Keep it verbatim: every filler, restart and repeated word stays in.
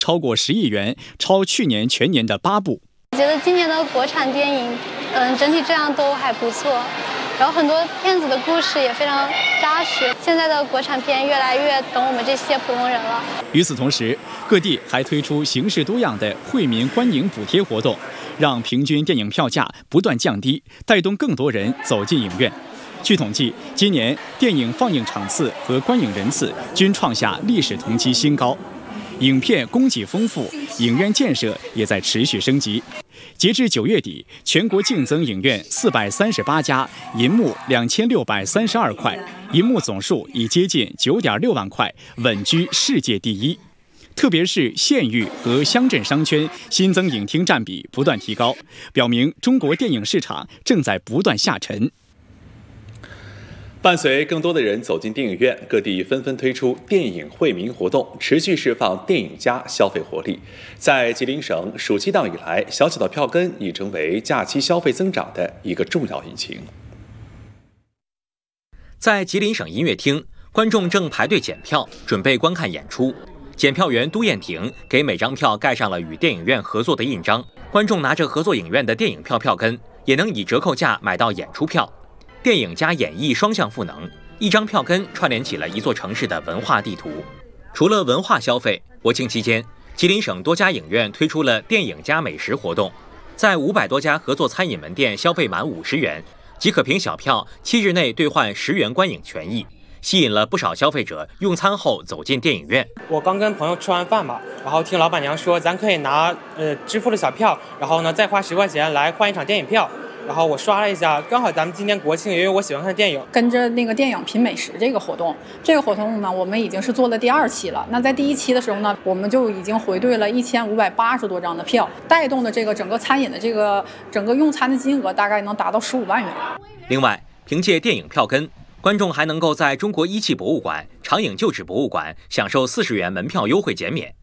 超过十亿元，超去年全年的八部。 我觉得今年的国产电影，嗯，整体质量都还不错，然后很多片子的故事也非常扎实。现在的国产片越来越懂我们这些普通人了。 与此同时，各地还推出形式多样的惠民观影补贴活动，让平均电影票价不断降低，带动更多人走进影院。据统计，今年电影放映场次和观影人次均创下历史同期新高。影片供给丰富，影院建设也在持续升级。截至九月底，全国净增影院四百三十八家，银幕两千六百三十二块，银幕总数已接近九点六万块，稳居世界第一。特别是县域和乡镇商圈新增影厅占比不断提高，表明中国电影市场正在不断下沉。 伴随更多的人走进电影院，各地纷纷推出电影惠民活动，持续释放电影加消费活力。在吉林省，暑期档以来，小小的票根已成为假期消费增长的一个重要引擎。 在吉林省音乐厅，观众正排队检票，准备观看演出。检票员都艳婷给每张票盖上了与电影院合作的印章，观众拿着合作影院的电影票票根，也能以折扣价买到演出票。电影加演艺双向赋能，一张票根串联起了一座城市的文化地图。除了文化消费，国庆期间，吉林省多家影院推出了电影加美食活动，在五百多家合作餐饮门店消费满五十元，即可凭小票七日内兑换十元观影权益，吸引了不少消费者用餐后走进电影院。 我刚跟朋友吃完饭吧，然后听老板娘说，咱可以拿呃支付的小票，然后呢再花十块钱来换一场电影票。然后我刷了一下，刚好咱们今天国庆，因为我喜欢看电影， 跟着那个电影品美食这个活动，这个活动呢，我们已经是做了第二期了。那在第一期的时候呢，我们就已经回兑了一千五百八十多张的票，带动的这个整个餐饮的这个整个用餐的金额大概能达到十五万元。 另外，凭借电影票根，观众还能够在中国一汽博物馆、长影旧址博物馆享受四十元门票优惠减免。